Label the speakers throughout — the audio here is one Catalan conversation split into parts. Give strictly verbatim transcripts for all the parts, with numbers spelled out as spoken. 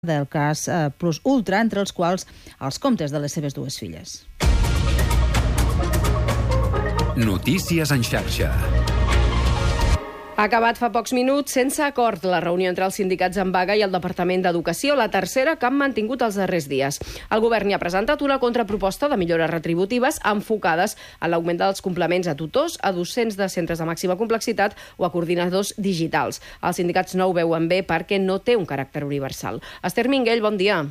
Speaker 1: del cas eh, Plus Ultra, entre els quals els comptes de les seves dues filles.
Speaker 2: Notícies en xarxa.
Speaker 3: Ha acabat fa pocs minuts sense acord la reunió entre els sindicats en vaga i el Departament d'Educació, la tercera que han mantingut els darrers dies. El govern hi ha presentat una contraproposta de millores retributives enfocades a l'augment dels complements a tutors, a docents de centres de màxima complexitat o a coordinadors digitals. Els sindicats no ho veuen bé perquè no té un caràcter universal. Esther Minguell, bon dia.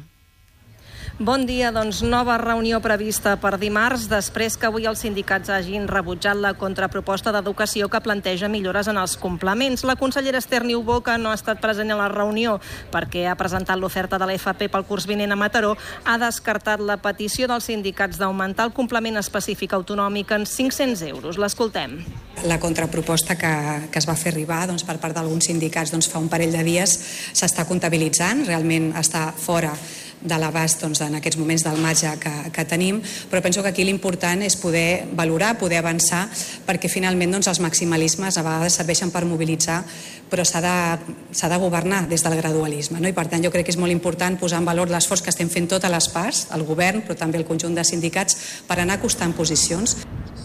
Speaker 4: Bon dia, doncs nova reunió prevista per dimarts, després que avui els sindicats hagin rebutjat la contraproposta d'Educació que planteja millores en els complements. La consellera Esther Niubó, que no ha estat present a la reunió perquè ha presentat l'oferta de l'F P pel curs vinent a Mataró, ha descartat la petició dels sindicats d'augmentar el complement específic autonòmic en cinc-cents euros. L'escoltem.
Speaker 5: La contraproposta que, que es va fer arribar doncs, per part d'alguns sindicats doncs, fa un parell de dies s'està comptabilitzant, realment està fora de l'abast doncs, en aquests moments del marge que, que tenim, però penso que aquí l'important és poder valorar, poder avançar, perquè finalment doncs, els maximalismes a vegades serveixen per mobilitzar, però s'ha de, s'ha de governar des del gradualisme. No? I per tant jo crec que és molt important posar en valor l'esforç que estem fent totes les parts, el govern, però també el conjunt de sindicats, per anar acostant posicions.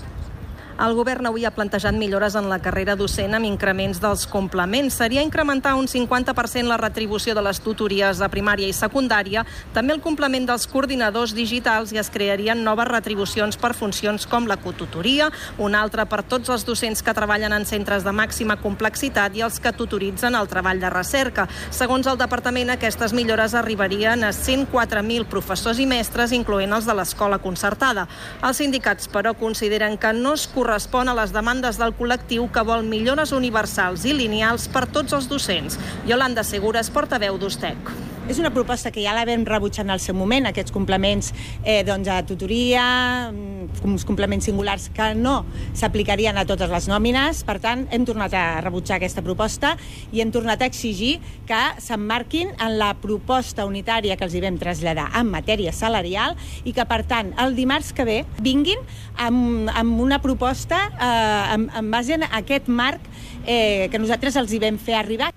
Speaker 4: El govern avui ha plantejat millores en la carrera docent amb increments dels complements. Seria incrementar un cinquanta per cent la retribució de les tutories de primària i secundària, també el complement dels coordinadors digitals, i es crearien noves retribucions per funcions com la cotutoria, una altra per tots els docents que treballen en centres de màxima complexitat i els que tutoritzen el treball de recerca. Segons el departament, aquestes millores arribarien a cent quatre mil professors i mestres, incloent els de l'escola concertada. Els sindicats, però, consideren que no es correspon a les demandes del col·lectiu, que vol millores universals i lineals per tots els docents. Yolanda Segura és portaveu d'U S T E C.
Speaker 6: És una proposta que ja la vam rebutjar en el seu moment, aquests complements eh, doncs a tutoria, uns complements singulars que no s'aplicarien a totes les nòmines. Per tant, hem tornat a rebutjar aquesta proposta i hem tornat a exigir que s'emmarquin en la proposta unitària que els hi vam traslladar en matèria salarial i que, per tant, el dimarts que ve vinguin amb, amb una proposta eh, en, en base a aquest marc eh, que nosaltres els hi vam fer arribar.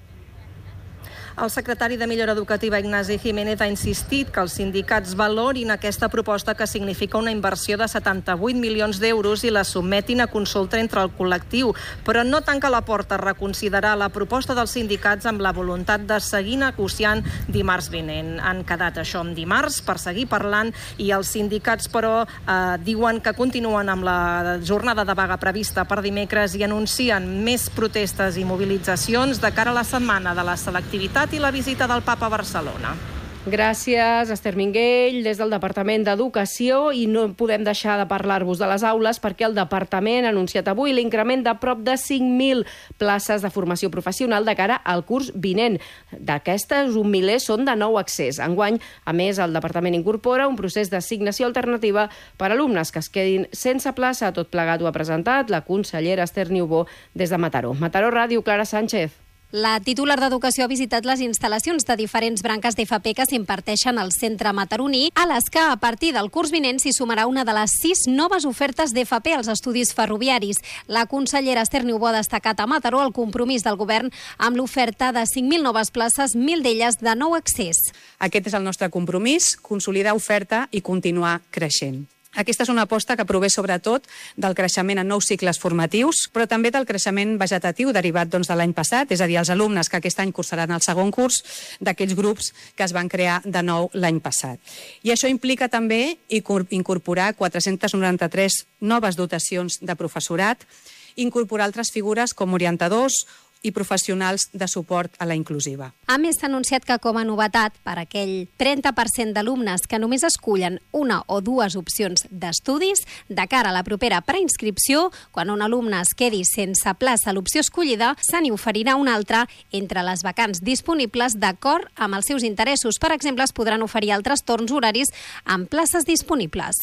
Speaker 4: El secretari de Millora Educativa, Ignasi Jiménez, ha insistit que els sindicats valorin aquesta proposta, que significa una inversió de setanta-vuit milions d'euros, i la sotmetin a consulta entre el col·lectiu, però no tanca la porta a reconsiderar la proposta dels sindicats amb la voluntat de seguir negociant dimarts vinent. Han quedat això en dimarts per seguir parlant, i els sindicats, però, eh, diuen que continuen amb la jornada de vaga prevista per dimecres i anuncien més protestes i mobilitzacions de cara a la setmana de la selectivitat i la visita del Papa a Barcelona.
Speaker 3: Gràcies, Esther Minguell, des del Departament d'Educació, i no podem deixar de parlar-vos de les aules perquè el Departament ha anunciat avui l'increment de prop de cinc mil places de formació professional de cara al curs vinent. D'aquestes, un miler són de nou accés. Enguany, a més, el Departament incorpora un procés d'assignació alternativa per a alumnes que es quedin sense plaça. Tot plegat ho ha presentat la consellera Esther Niubó des de Mataró. Mataró Ràdio, Clara Sánchez.
Speaker 7: La titular d'Educació ha visitat les instal·lacions de diferents branques d'F P que s'imparteixen al centre mataroní, a les que, a partir del curs vinent, s'hi sumarà una de les sis noves ofertes d'F P als estudis ferroviaris. La consellera Esther Niubó ha destacat a Mataró el compromís del govern amb l'oferta de cinc mil noves places, mil d'elles de nou accés.
Speaker 5: Aquest és el nostre compromís, consolidar oferta i continuar creixent. Aquesta és una aposta que prové sobretot del creixement en nous cicles formatius, però també del creixement vegetatiu derivat doncs, de l'any passat, és a dir, els alumnes que aquest any cursaran el segon curs d'aquells grups que es van crear de nou l'any passat. I això implica també incorporar quatre-centes noranta-tres noves dotacions de professorat, incorporar altres figures com orientadors i professionals de suport a la inclusiva.
Speaker 7: A més, s'ha anunciat que, com a novetat, per aquell trenta per cent d'alumnes que només escullen una o dues opcions d'estudis, de cara a la propera preinscripció, quan un alumne es quedi sense plaça a l'opció escollida, se n'hi oferirà una altra entre les vacants disponibles d'acord amb els seus interessos. Per exemple, es podran oferir altres torns horaris amb places disponibles.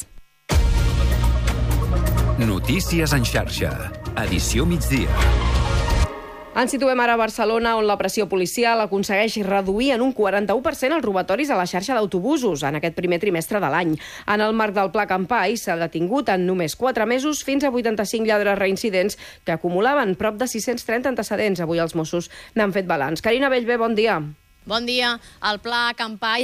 Speaker 2: Notícies en xarxa. Edició migdia.
Speaker 3: Ens situem ara a Barcelona, on la pressió policial aconsegueix reduir en un quaranta-u per cent els robatoris a la xarxa d'autobusos en aquest primer trimestre de l'any. En el marc del Pla Campai s'ha detingut en només quatre mesos fins a vuitanta-cinc lladres reincidents que acumulaven prop de sis-cents trenta antecedents. Avui els Mossos n'han fet balanç. Carina Bellver, bon dia.
Speaker 8: Bon dia. El pla Campai